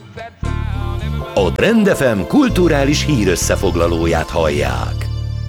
A Trend FM kulturális hírösszefoglalóját hallják.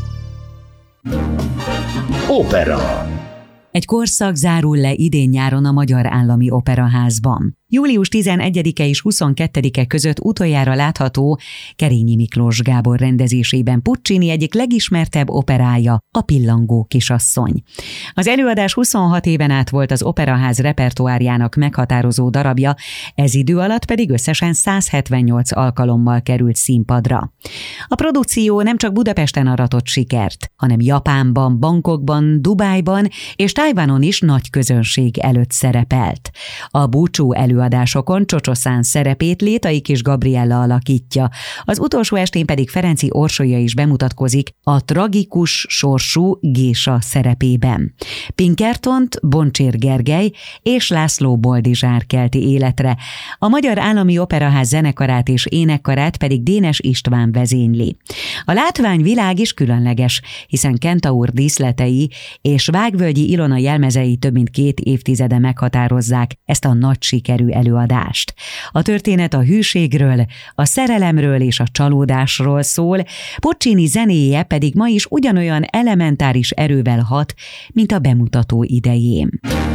Opera. Egy korszak zárul le idén-nyáron a Magyar Állami Operaházban. Július 11-e és 22-e között utoljára látható Kerényi Miklós Gábor rendezésében Puccini egyik legismertebb operája, a Pillangó kisasszony. Az előadás 26 éven át volt az Operaház repertoárjának meghatározó darabja, ez idő alatt pedig összesen 178 alkalommal került színpadra. A produkció nem csak Budapesten aratott sikert, hanem Japánban, Bangkokban, Dubájban és Tajvanon is nagy közönség előtt szerepelt. A búcsú előadásokon Csocsoszán szerepét Létai Kis Gabriella alakítja, az utolsó estén pedig Ferenczy Orsolya is bemutatkozik a tragikus sorsú Gésa szerepében. Pinkertont Boncsér Gergely és László Boldizsár kelti életre, a Magyar Állami Operaház zenekarát és énekkarát pedig Dénes István vezényli. A látványvilág is különleges, hiszen Kentaur díszletei és Vágvölgyi Ilona jelmezei több mint 2 évtizede meghatározzák ezt a nagy sikerű előadást. A történet a hűségről, a szerelemről és a csalódásról szól, Puccini zenéje pedig ma is ugyanolyan elementáris erővel hat, mint a bemutató idején.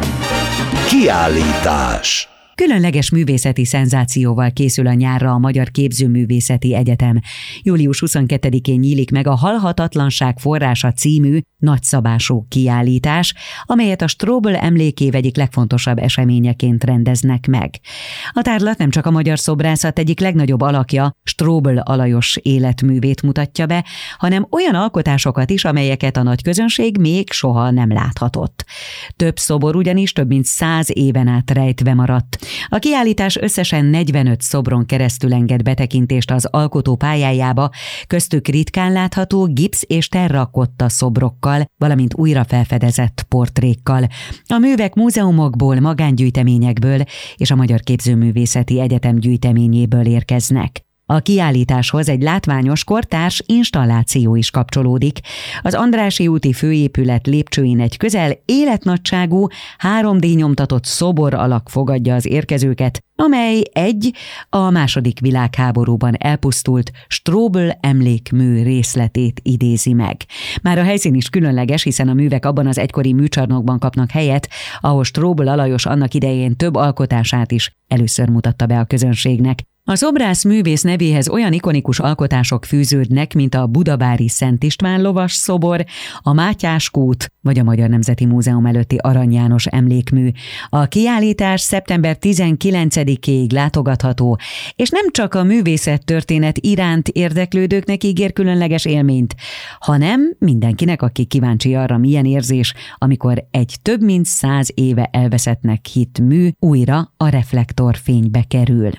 Kiállítás. Különleges művészeti szenzációval készül a nyárra a Magyar Képzőművészeti Egyetem. Július 22-én nyílik meg a Halhatatlanság forrása című nagyszabású kiállítás, amelyet a Strobl emlékév egyik legfontosabb eseményeként rendeznek meg. A tárlat nem csak a magyar szobrászat egyik legnagyobb alakja, Strobl Alajos életművét mutatja be, hanem olyan alkotásokat is, amelyeket a nagy közönség még soha nem láthatott. Több szobor ugyanis több mint 100 éven át rejtve maradt. A kiállítás összesen 45 szobron keresztül enged betekintést az alkotó pályájába, köztük ritkán látható gipsz és terrakotta szobrokkal, valamint újra felfedezett portrékkal. A művek múzeumokból, magángyűjteményekből és a Magyar Képzőművészeti Egyetem gyűjteményéből érkeznek. A kiállításhoz egy látványos kortárs installáció is kapcsolódik. Az Andrássy úti főépület lépcsőin egy közel életnagyságú, 3D nyomtatott szobor alak fogadja az érkezőket, amely a II. Világháborúban elpusztult Strobl emlékmű részletét idézi meg. Már a helyszín is különleges, hiszen a művek abban az egykori műcsarnokban kapnak helyet, ahol Strobl Alajos annak idején több alkotását is először mutatta be a közönségnek. A szobrász művész nevéhez olyan ikonikus alkotások fűződnek, mint a Budavári Szent István lovas szobor, a Mátyás kút vagy a Magyar Nemzeti Múzeum előtti Arany János emlékmű. A kiállítás szeptember 19-ig látogatható, és nem csak a művészettörténet iránt érdeklődőknek ígér különleges élményt, hanem mindenkinek, aki kíváncsi arra, milyen érzés, amikor egy több mint 100 éve elveszettnek hitt mű újra a reflektorfénybe kerül.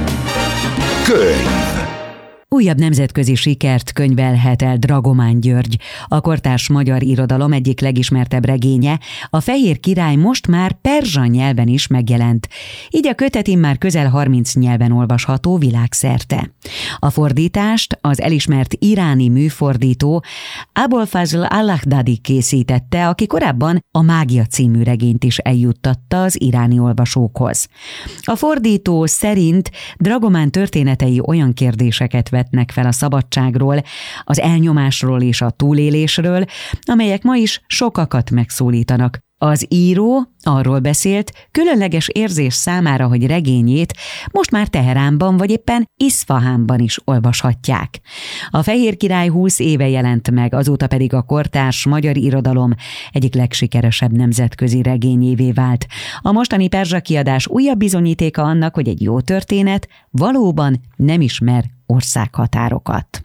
Könyv. Újabb nemzetközi sikert könyvelhet el Dragomán György. A kortárs magyar irodalom egyik legismertebb regénye, a Fehér király most már perzsa nyelven is megjelent. Így a kötet immár közel 30 nyelven olvasható világszerte. A fordítást az elismert iráni műfordító Abolfazl Allahdadi készítette, aki korábban a Mágia című regényt is eljuttatta az iráni olvasókhoz. A fordító szerint Dragomán történetei olyan kérdéseket vetnek fel a szabadságról, az elnyomásról és a túlélésről, amelyek ma is sokakat megszólítanak. Az író arról beszélt, különleges érzés számára, hogy regényét most már Teheránban vagy éppen Iszfahánban is olvashatják. A Fehér király 20 éve jelent meg, azóta pedig a kortárs magyar irodalom egyik legsikeresebb nemzetközi regényévé vált. A mostani perzsa kiadás újabb bizonyítéka annak, hogy egy jó történet valóban nem ismer országhatárokat.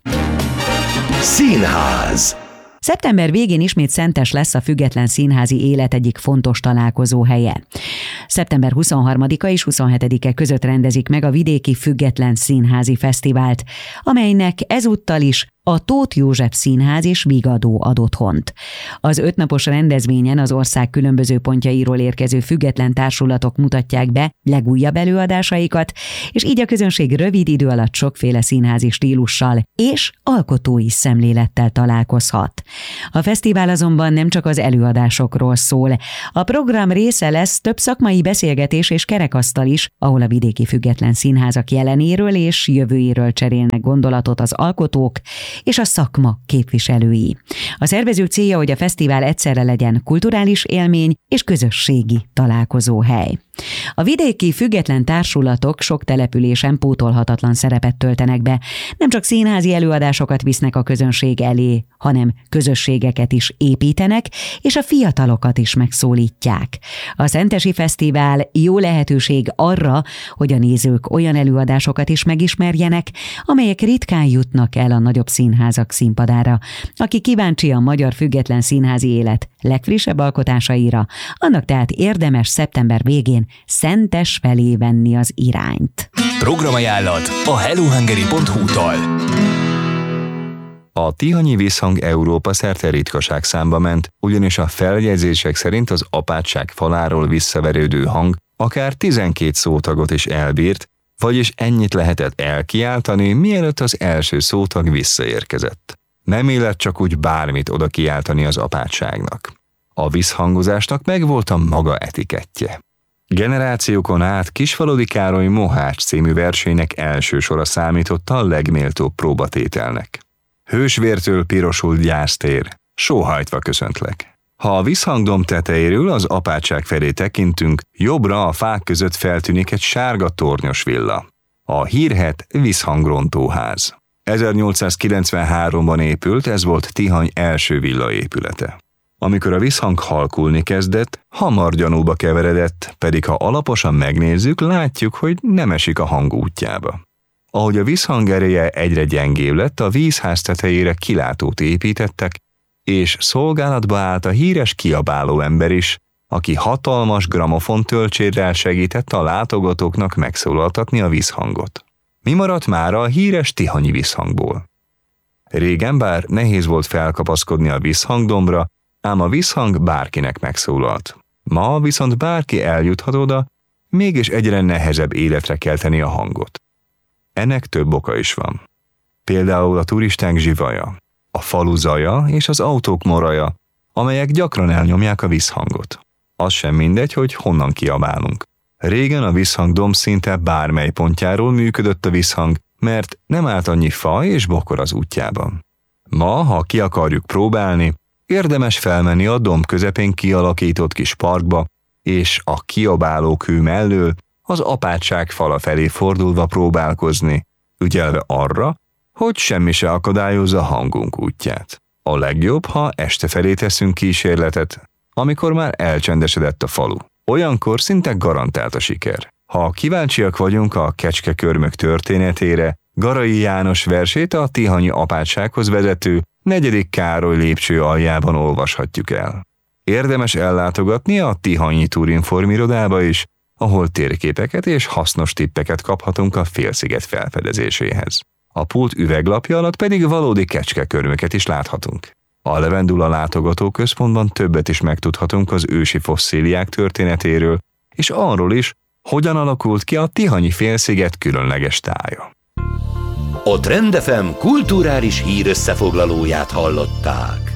Színház. Szeptember végén ismét Szentes lesz a független színházi élet egyik fontos találkozó helye. Szeptember 23-a és 27-e között rendezik meg a Vidéki Független Színházi Fesztivált, amelynek ezúttal is a Tóth József Színház és Vigadó ad otthont. Az 5 napos rendezvényen az ország különböző pontjairól érkező független társulatok mutatják be legújabb előadásaikat, és így a közönség rövid idő alatt sokféle színházi stílussal és alkotói szemlélettel találkozhat. A fesztivál azonban nem csak az előadásokról szól. A program része lesz több szakmai beszélgetés és kerekasztal is, ahol a vidéki független színházak jelenéről és jövőjéről cserélnek gondolatot az alkotók és a szakma képviselői. A szervezők célja, hogy a fesztivál egyszerre legyen kulturális élmény és közösségi találkozóhely. A vidéki független társulatok sok településen pótolhatatlan szerepet töltenek be. Nem csak színházi előadásokat visznek a közönség elé, hanem közösségeket is építenek, és a fiatalokat is megszólítják. A Szentesi Fesztivál jó lehetőség arra, hogy a nézők olyan előadásokat is megismerjenek, amelyek ritkán jutnak el a nagyobb színházak színpadára. Aki kíváncsi a magyar független színházi élet legfrissebb alkotásaira, annak tehát érdemes szeptember végén Szentes felé venni az irányt. Programajánlat a hellohungary.hu-tól. A tihanyi visszhang Európa szerte ritkaság számba ment, ugyanis a feljegyzések szerint az apátság faláról visszaverődő hang akár 12 szótagot is elbírt, vagyis ennyit lehetett elkiáltani, mielőtt az első szótag visszaérkezett. Nem illett csak úgy bármit oda kiáltani az apátságnak. A visszhangozásnak megvolt a maga etikettje. Generációkon át Kisfaludy Károly Mohács című versének első sora számította a legméltóbb próbatételnek. Hősvértől pirosult gyásztér, sóhajtva köszöntlek. Ha a visszhangdom tetejéről az apátság felé tekintünk, jobbra a fák között feltűnik egy sárga tornyos villa. A hírhedt visszhangrontóház. 1893-ban épült, ez volt Tihany első villaépülete. Amikor a visszhang halkulni kezdett, hamar gyanúba keveredett, pedig ha alaposan megnézzük, látjuk, hogy nem esik a hang útjába. Ahogy a visszhang ereje egyre gyengébb lett, a vízház tetejére kilátót építettek, és szolgálatba állt a híres kiabáló ember is, aki hatalmas gramofon töltsérrel segített a látogatóknak megszólaltatni a visszhangot. Mi maradt már a híres tihanyi visszhangból? Régen bár nehéz volt felkapaszkodni a visszhangdombra, ám a visszhang bárkinek megszólalt. Ma viszont bárki eljuthat oda, mégis egyre nehezebb életre kelteni a hangot. Ennek több oka is van. Például a turisták zsivaja, a falu zaja és az autók moraja, amelyek gyakran elnyomják a visszhangot. Az sem mindegy, hogy honnan kiabálunk. Régen a visszhangdomb szinte bármely pontjáról működött a visszhang, mert nem állt annyi fa és bokor az útjában. Ma, ha ki akarjuk próbálni, érdemes felmenni a domb közepén kialakított kis parkba, és a kiabálókő mellől az apátság fala felé fordulva próbálkozni, ügyelve arra, hogy semmi se akadályozza hangunk útját. A legjobb, ha este felé teszünk kísérletet, amikor már elcsendesedett a falu. Olyankor szinte garantált a siker. Ha kíváncsiak vagyunk a kecskekörmök történetére, Garai János versét a tihanyi apátsághoz vezető 4. Károly lépcső aljában olvashatjuk el. Érdemes ellátogatni a tihanyi Turinform irodába is, ahol térképeket és hasznos tippeket kaphatunk a félsziget felfedezéséhez. A pult üveglapja alatt pedig valódi kecskekörmöket is láthatunk. A Levendula látogatóközpontban többet is megtudhatunk az ősi fosszíliák történetéről, és arról is, hogyan alakult ki a tihanyi félsziget különleges tája. A Trend FM kulturális hírösszefoglalóját hallották.